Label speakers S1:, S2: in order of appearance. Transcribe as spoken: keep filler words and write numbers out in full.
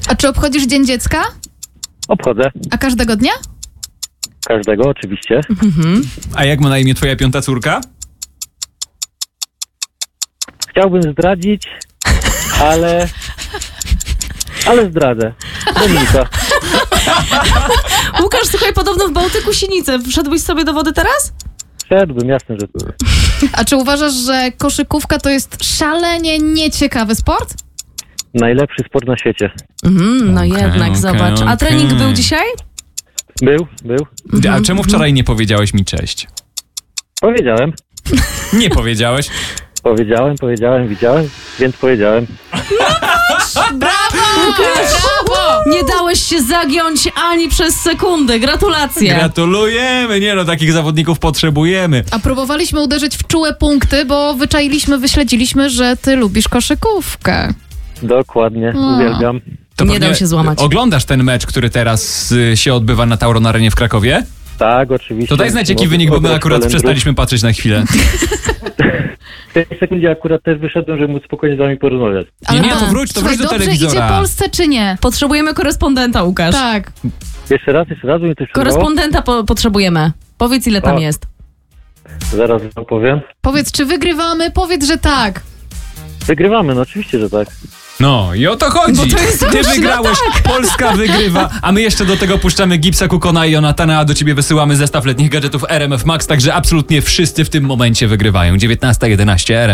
S1: A czy obchodzisz Dzień Dziecka?
S2: Obchodzę.
S1: A każdego dnia?
S2: Każdego, oczywiście.
S3: Mhm.
S4: A jak ma na imię twoja piąta córka?
S2: Chciałbym zdradzić, ale... Ale zdradzę. Dominika.
S3: Łukasz, słuchaj, podobno w Bałtyku Sinice. Wszedłbyś sobie do wody teraz?
S2: Wszedłbym, jasne, że tu.
S1: A czy uważasz, że koszykówka to jest szalenie nieciekawy sport?
S2: Najlepszy sport na świecie.
S3: Mhm, no
S4: Okej,
S3: jednak,
S4: okej,
S3: zobacz. A trening
S4: okej.
S3: był dzisiaj?
S2: Był, był.
S4: A czemu wczoraj nie powiedziałeś mi cześć?
S2: Powiedziałem.
S4: Nie powiedziałeś.
S2: Powiedziałem, powiedziałem, widziałem, więc powiedziałem.
S1: Brawo!
S3: Łukasz!
S1: Brawo!
S3: Nie dałeś się zagiąć ani przez sekundę. Gratulacje.
S4: Gratulujemy, nie no, takich zawodników potrzebujemy.
S1: A próbowaliśmy uderzyć w czułe punkty, bo wyczailiśmy, wyśledziliśmy, że ty lubisz koszykówkę.
S2: Dokładnie,
S1: O.
S2: uwielbiam.
S4: To
S3: Nie
S4: pewnie
S3: dał się złamać.
S4: Oglądasz ten mecz, który teraz y, się odbywa na Tauron Arenie w Krakowie?
S2: Tak, oczywiście.
S4: To daj znać jaki
S2: Od-
S4: wynik, bo my
S2: od
S4: akurat
S2: kalendru.
S4: przestaliśmy patrzeć na chwilę.
S2: W tej sekundzie akurat też wyszedłem, żeby móc spokojnie z wami porozmawiać.
S4: Nie, nie,
S1: a,
S4: to wróć, to
S1: słuchaj,
S4: wróć do
S1: dobrze
S4: telewizora.
S1: idzie Polsce czy nie?
S3: Potrzebujemy korespondenta, Łukasz.
S1: Tak.
S2: Jeszcze raz, jeszcze raz, mi coś przerwało?
S3: Korespondenta po- potrzebujemy. Powiedz, ile tam
S2: O.
S3: jest.
S2: Zaraz wam powiem.
S1: Powiedz, czy wygrywamy? Powiedz, że tak.
S2: Wygrywamy, no oczywiście, że tak.
S4: No i o to chodzi.
S3: Bo to jest
S4: Ty
S3: gorzej,
S4: wygrałeś, Polska wygrywa, a my jeszcze do tego puszczamy Gipsa, Kukona i Jonatana, a do ciebie wysyłamy zestaw letnich gadżetów R M F Max, także absolutnie wszyscy w tym momencie wygrywają. dziewiętnasta jedenaście R M F